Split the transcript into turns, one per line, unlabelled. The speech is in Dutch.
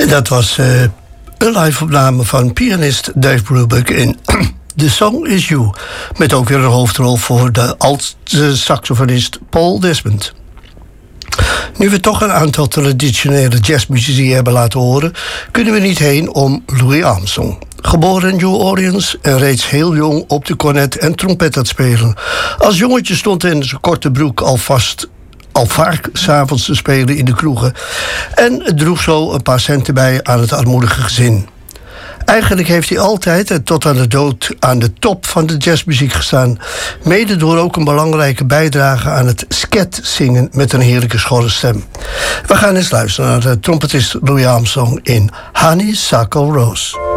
Dat was een live-opname van pianist Dave Brubeck in The Song Is You. Met ook weer een hoofdrol voor de alt-saxofonist Paul Desmond. Nu we toch een aantal traditionele jazzmuzici hebben laten horen, kunnen we niet heen om Louis Armstrong. Geboren in New Orleans en reeds heel jong op de cornet en trompet aan het spelen. Als jongetje stond hij in zijn korte broek al vaak 's avonds te spelen in de kroegen en droeg zo een paar centen bij aan het armoedige gezin. Eigenlijk heeft hij altijd en tot aan de dood aan de top van de jazzmuziek gestaan. Mede door ook een belangrijke bijdrage aan het sket zingen met een heerlijke schorre stem. We gaan eens luisteren naar de trompetist Louis Armstrong in Honeysuckle Rose.